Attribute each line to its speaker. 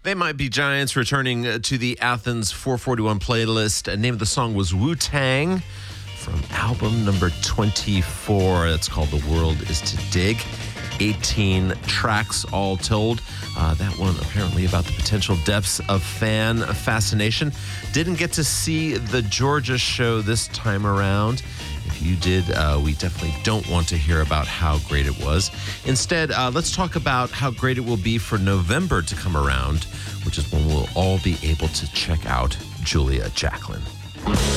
Speaker 1: They Might Be Giants returning to the Athens 441 playlist. Name of the song was Wu-Tang from album number 24. That's called The World Is to Dig. 18 tracks all told. That one apparently about the potential depths of fan fascination. Didn't get to see the Georgia show this time around. If you did, we definitely don't want to hear about how great it was. Instead, let's talk about how great it will be for November to come around, which is when we'll all be able to check out Julia Jacklin.